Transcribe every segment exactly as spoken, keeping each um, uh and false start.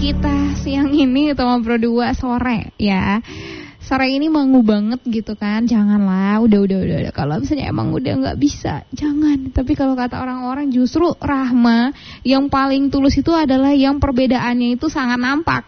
kita siang ini Toma Pro dua sore ya. Sore ini mangu banget gitu kan. Janganlah, udah udah udah, udah. Kalau misalnya emang udah nggak bisa, jangan. Tapi kalau kata orang-orang justru Rahma yang paling tulus itu adalah yang perbedaannya itu sangat nampak.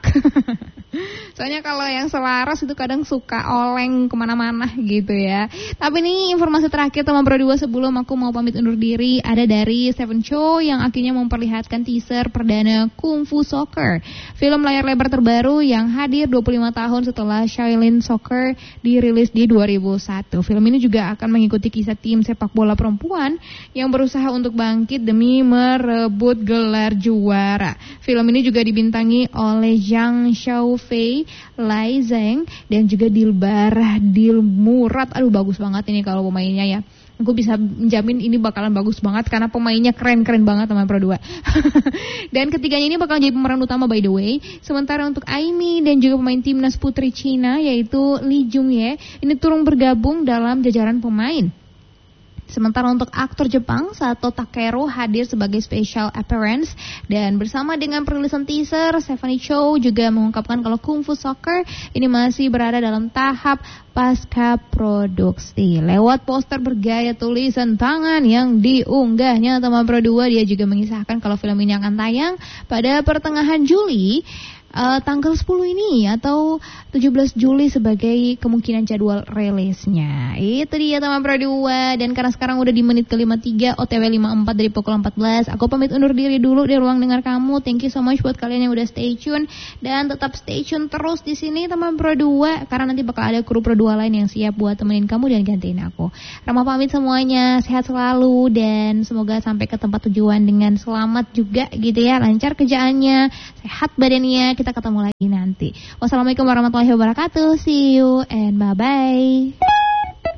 Soalnya kalau yang selaras itu kadang suka oleng kemana-mana gitu ya. Tapi ini informasi terakhir Toma Pro dua sebelum aku mau pamit undur diri. Ada dari Stephen Chow yang akhirnya memperlihatkan teaser perdana Kung Fu Soccer, film layar lebar terbaru yang hadir dua puluh lima tahun setelah Shaolin Soccer dirilis di dua ribu satu. Film ini juga akan mengikuti kisah tim sepak bola perempuan yang berusaha untuk bangkit demi merebut gelar juara. Film ini juga dibintangi oleh Zhang Xiaofei, Lai Zheng, dan juga Dilbar Dilmurat. Aduh, bagus banget ini kalau pemainnya ya. Aku bisa menjamin ini bakalan bagus banget karena pemainnya keren-keren banget Toma Pro dua. Dan ketiganya ini bakal jadi pemeran utama by the way. Sementara untuk Aimi dan juga pemain timnas putri Cina yaitu Li Jungye ini turun bergabung dalam jajaran pemain. Sementara untuk aktor Jepang Sato Takeru hadir sebagai special appearance. Dan bersama dengan perilisan teaser, Stephanie Chow juga mengungkapkan kalau Kung Fu Soccer ini masih berada dalam tahap pasca produksi. Lewat poster bergaya tulisan tangan yang diunggahnya Toma Pro dua, dia juga mengisahkan kalau film ini akan tayang pada pertengahan Juli. Uh, tanggal sepuluh ini atau tujuh belas Juli sebagai kemungkinan jadwal rilisnya. Itu dia Toma Pro dua. Dan karena sekarang udah di menit ke lima puluh tiga, O T W lima puluh empat dari pukul empat belas. Aku pamit undur diri dulu di ruang dengar kamu. Thank you so much buat kalian yang udah stay tune. Dan tetap stay tune terus di sini Toma Pro dua, karena nanti bakal ada kru Pro dua lain yang siap buat temenin kamu dan gantiin aku. Rama pamit semuanya, sehat selalu dan semoga sampai ke tempat tujuan dengan selamat juga gitu ya. Lancar kerjaannya, sehat badannya. Kita ketemu lagi nanti. Wassalamualaikum warahmatullahi wabarakatuh. See you and bye-bye.